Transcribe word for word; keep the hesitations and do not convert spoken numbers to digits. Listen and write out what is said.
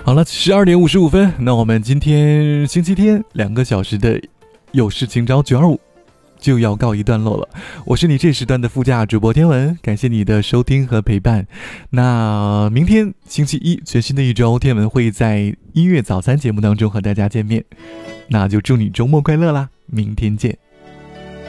好了，十二点五十五分，那我们今天星期天两个小时的有事情找九二五就要告一段落了。我是你这时段的副驾主播天文，感谢你的收听和陪伴。那明天星期一全新的一周，天文会在音乐早餐节目当中和大家见面，那就祝你周末快乐啦，明天见。